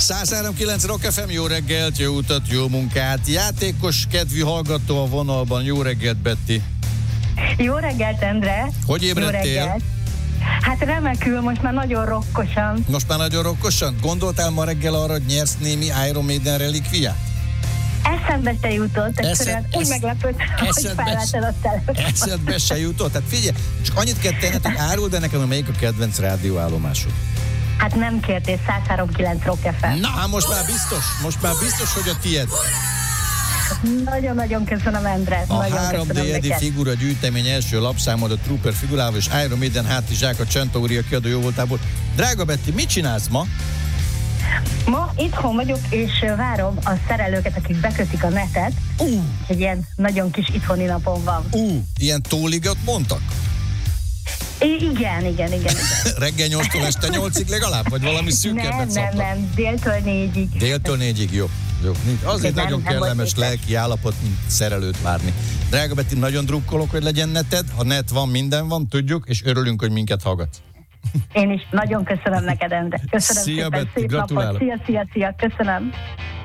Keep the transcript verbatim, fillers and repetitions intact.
száz három kilenc Rock ef em, jó reggelt, jó utat, jó munkát. Játékos kedvű hallgató a vonalban, jó reggelt, Betty. Jó reggelt, Endre. Hogy ébredtél? Hát remekül, most már nagyon rokkosan. Most már nagyon rokkosan? Gondoltál ma reggel arra, hogy nyersz némi Iron Maiden relikviát? Eszembe se jutott, egyszerűen Eszed, úgy esz, meglepődtem, hogy felvetted a telefont. Eszedbe se jutott? Hát figyelj, csak annyit kell tenned, hogy áruld el nekem, hogy melyik a kedvenc rádióállomásod. Hát nem kértél, száz három kilenc Rock ef em. Na, hát most már biztos, most már biztos, hogy a tied. Nagyon-nagyon köszönöm, Endre. A nagyon három dé köszönöm Edi neked. figura gyűjtemény első lapszámod a Trooper figurával és Iron Maiden hátizsák a Centauria kiadó jóvoltából. Drága Betty, mit csinálsz ma? Ma itthon vagyok, és várom a szerelőket, akik bekötik a netet. Uh. Egy ilyen nagyon kis itthoni napon van. Uh, ilyen tóligat mondtak? I- igen, igen, igen, igen. Reggel nyolctól este nyolcig legalább? Vagy valami Nem, szűkebbet nem, szabtak? nem, déltől négyig. Déltől négyig, jó. jó. Azért Nem, nagyon nem volt kellemes éppen. lelki állapot, mint szerelőt várni. Drága Betty, nagyon drukkolok, hogy legyen neted. Ha net van, minden van, tudjuk, és örülünk, hogy minket hallgatsz. Én is nagyon köszönöm neked, Endre. Köszönöm Szia, szépen, Betty, szép gratulálok. napot. Szia, szia, szia, köszönöm.